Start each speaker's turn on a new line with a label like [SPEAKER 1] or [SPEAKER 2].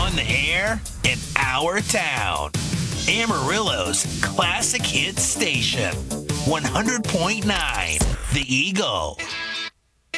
[SPEAKER 1] on the air in our town. Amarillo's classic hit station, 100.9 The Eagle.